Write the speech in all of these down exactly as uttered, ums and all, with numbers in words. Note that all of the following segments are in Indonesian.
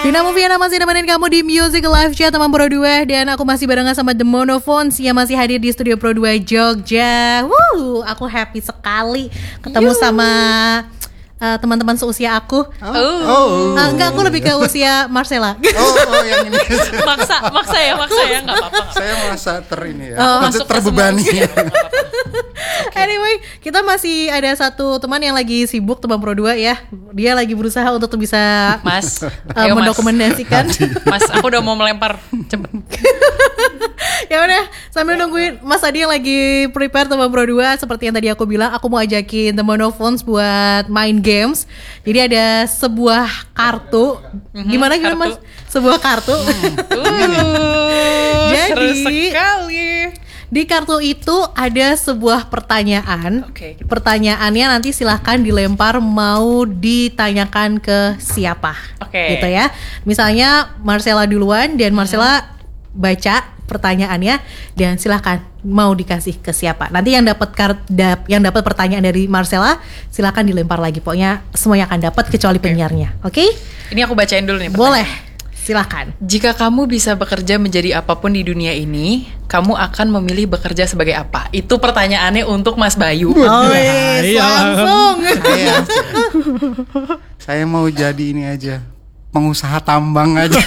Vina Moviana masih nemenin kamu di Music Live Chat teman Pro dua. Dan aku masih barengan sama The Monophones yang masih hadir di studio Pro dua Jogja. Woo, aku happy sekali ketemu Yuh. sama uh, teman-teman seusia aku. Oh, oh. Uh, enggak, aku lebih ke usia Marcella. Oh, oh yang ini. maksa, maksa ya, maksa ya, nggak apa-apa. Saya merasa ter ini ya, oh, masuk terbebani. Anyway, kita masih ada satu teman yang lagi sibuk teman Pro dua ya. Dia lagi berusaha untuk bisa Mas, uh, ayo, mendokumentasikan. Mas. Mas, aku udah mau melempar, cepet. Ya udah, sambil nungguin Mas Adi yang lagi prepare teman Pro dua, seperti yang tadi aku bilang, aku mau ajakin The Monophones buat main games. Jadi ada sebuah kartu. Mm-hmm, gimana gimana Mas? Sebuah kartu. Hmm. Uh, Jadi seru sekali. Di kartu itu ada sebuah pertanyaan. Okay. Pertanyaannya nanti silahkan dilempar mau ditanyakan ke siapa. Okay. Gitu ya. Misalnya Marcella duluan dan Marcella hmm. baca pertanyaannya dan silahkan mau dikasih ke siapa. Nanti yang dapat kart dap, yang dapat pertanyaan dari Marcella silahkan dilempar lagi. Pokoknya semuanya akan dapat kecuali okay. penyiarnya. Oke? Okay? Ini aku bacain dulu nih. Boleh. Silakan. Jika kamu bisa bekerja menjadi apapun di dunia ini, kamu akan memilih bekerja sebagai apa? Itu pertanyaannya untuk Mas Bayu. Oh yes, langsung. Saya, saya mau jadi ini aja, pengusaha tambang aja.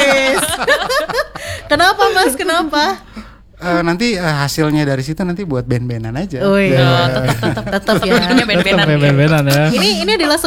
Kenapa Mas? Kenapa? Uh, nanti uh, hasilnya dari situ nanti buat band-bandan aja. Oh iya, yeah. tetap tetap tetap ya. Band-bandan ya. Ini ini adalah